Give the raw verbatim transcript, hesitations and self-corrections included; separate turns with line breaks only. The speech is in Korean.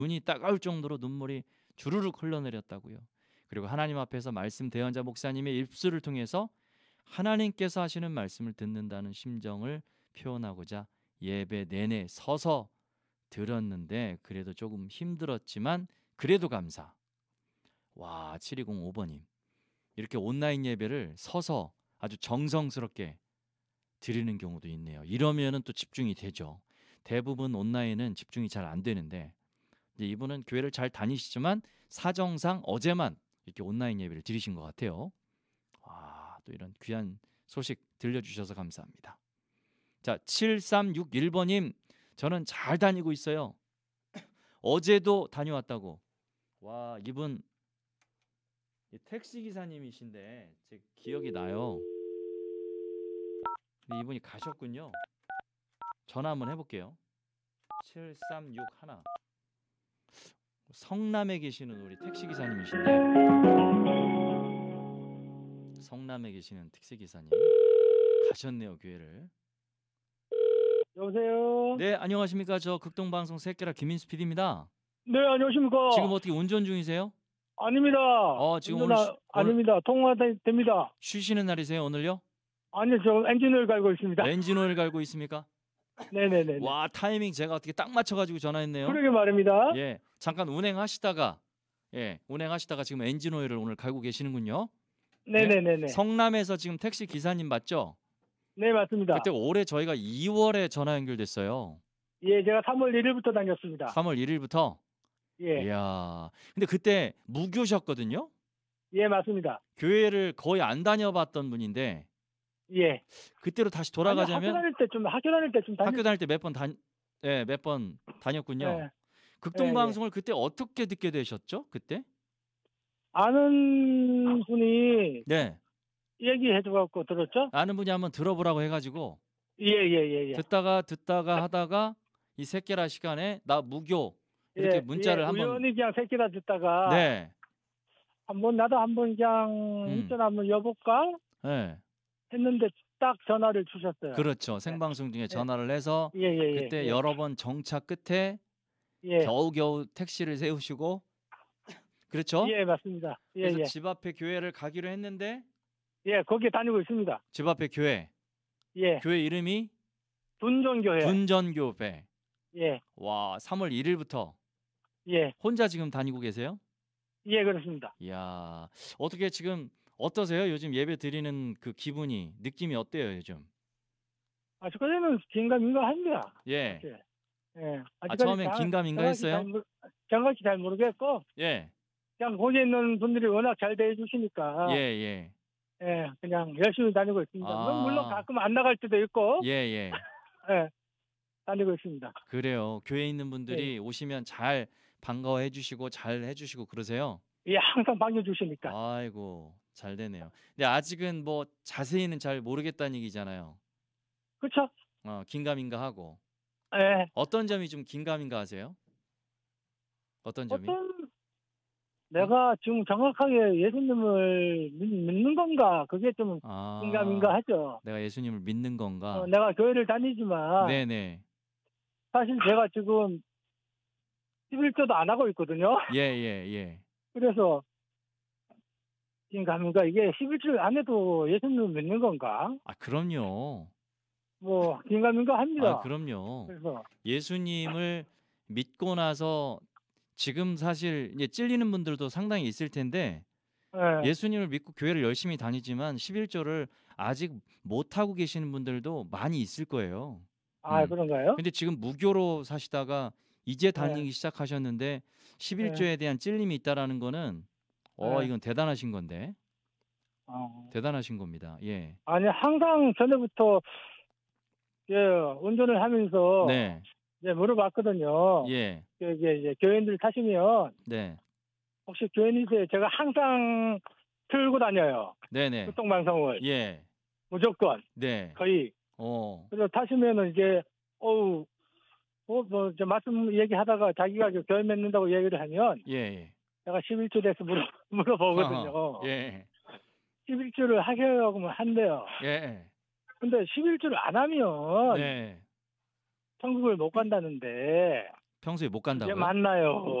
눈이 따가울 정도로 눈물이 주르륵 흘러내렸다고요. 그리고 하나님 앞에서 말씀 대언자 목사님의 입술을 통해서 하나님께서 하시는 말씀을 듣는다는 심정을 표현하고자 예배 내내 서서 들었는데 그래도 조금 힘들었지만 그래도 감사. 와, 칠이공오 번님. 이렇게 온라인 예배를 서서 아주 정성스럽게 드리는 경우도 있네요. 이러면은 또 집중이 되죠. 대부분 온라인은 집중이 잘 안 되는데 이제 이분은 교회를 잘 다니시지만 사정상 어제만 이렇게 온라인 예배를 드리신 것 같아요. 와, 또 이런 귀한 소식 들려주셔서 감사합니다. 자, 칠삼육일 번님. 저는 잘 다니고 있어요. 어제도 다녀왔다고. 와, 이분 택시기사님이신데 제 기억이 나요. 근데 이분이 가셨군요. 전화 한번 해볼게요. 칠삼육일. 성남에 계시는 우리 택시기사님이신데 성남에 계시는 택시기사님 가셨네요, 교회를.
여보세요.
네, 안녕하십니까. 저 극동방송 새끼라 김인수 피디입니다.
네, 안녕하십니까.
지금 어떻게 운전 중이세요?
아닙니다.
어, 지금
운전
오늘,
아,
쉬, 오늘
아닙니다. 통화됩니다.
쉬시는 날이세요, 오늘요?
아니요, 저 엔진을 갈고 있습니다.
엔진 오일 갈고 있습니까?
네네네.
와, 타이밍 제가 어떻게 딱 맞춰가지고 전화했네요.
그러게 말입니다.
예, 잠깐 운행하시다가 예, 운행하시다가 지금 엔진 오일을 오늘 갈고 계시는군요.
네네네네.
네? 성남에서 지금 택시 기사님 맞죠?
네, 맞습니다.
그때 올해 저희가 이월에 전화 연결됐어요.
예, 제가 삼월 일일부터 다녔습니다.
삼월 일일부터?
예.
이야, 근데 그때 무교셨거든요?
예, 맞습니다.
교회를 거의 안 다녀봤던 분인데
예.
그때로 다시 돌아가자면
아니, 학교 다닐 때좀 학교 다닐 때좀 다녔...
학교 다닐 때 몇 번 다, 예, 몇 번 다녔군요.
예.
극동방송을 예, 예. 그때 어떻게 듣게 되셨죠? 그때?
아는 분이
네.
얘기해줘갖고 들었죠?
아는 분이 한번 들어보라고 해가지고
예예예. 예, 예.
듣다가 듣다가 하다가 이 새끼라 시간에 나 무교 이렇게
예,
문자를
예,
한번
우연히 그냥 새끼라 듣다가
네.
한번 나도 한번 그냥
음.
운전 한번 여볼까
네.
했는데 딱 전화를 주셨어요.
그렇죠. 생방송 중에 전화를 해서
예, 예, 예,
그때
예.
여러 번 정차 끝에
예.
겨우겨우 택시를 세우시고 그렇죠?
예, 맞습니다. 예,
그래서
예.
집 앞에 교회를 가기로 했는데
예, 거기에 다니고 있습니다.
집 앞에 교회.
예.
교회 이름이
둔전교회.
둔전교회.
예.
와, 삼월 일일부터
예.
혼자 지금 다니고 계세요?
예, 그렇습니다.
이야, 어떻게 지금 어떠세요? 요즘 예배 드리는 그 기분이 느낌이 어때요, 요즘?
아직까지는 긴가민가합니다.
예.
예.
아, 처음엔 긴가민가 했어요?
정확히 잘 모르겠고.
예.
그냥 거기 있는 분들이 워낙 잘 대해주시니까.
예, 예.
예, 그냥 열심히 다니고 있습니다.
아.
물론 가끔 안 나갈 때도 있고.
예, 예.
예. 다니고 있습니다.
그래요. 교회에 있는 분들이
예.
오시면 잘 반가워해 주시고 잘 해주시고 그러세요?
예, 항상 반겨주시니까.
아이고, 잘 되네요. 근데 아직은 뭐 자세히는 잘 모르겠다는 얘기잖아요.
그렇죠.
어, 긴가민가하고.
예.
어떤 점이 좀 긴가민가하세요? 어떤 점이?
어떤 내가 지금 정확하게 예수님을 믿, 믿는 건가 그게 좀
아,
긴가민가하죠.
내가 예수님을 믿는 건가?
어, 내가 교회를 다니지만
네네.
사실 제가 지금 십일조도 안 하고 있거든요.
예, 예, 예.
그래서 긴가민가 이게 십일조 안 해도 예수님을 믿는 건가?
아, 그럼요.
뭐 긴가민가 합니다.
아, 그럼요.
그래서
예수님을 믿고 나서 지금 사실 이제 찔리는 분들도 상당히 있을 텐데
예.
예수님을 믿고 교회를 열심히 다니지만 십일조를 아직 못 하고 계시는 분들도 많이 있을 거예요.
아,
음.
그런가요?
근데 지금 무교로 사시다가 이제 다니기
네.
시작하셨는데 십일조에 대한 찔림이 있다라는 거는 어,
네.
이건 대단하신 건데.
어.
대단하신 겁니다. 예.
아니 항상 전에부터 예, 운전을 하면서
네.
예, 물어봤거든요.
예.
이게 이제 교인들 타시면
네.
혹시 교인이세요? 제가 항상 틀고 다녀요.
네네.
교통방송을.
예.
무조건.
네.
거의.
어.
그래서 타시면은 이제 어우 어, 뭐, 저 말씀 얘기하다가 자기가 교인 맺는다고 얘기를 하면
예. 예.
제가 십일조 돼서 물어, 물어보거든요.
어허. 예.
십일조를 하셔야 하면 한대요.
예.
근데 십일조를 안 하면
네.
천국을 못 간다는데.
평소에 못
그게
간다고요?
맞나요?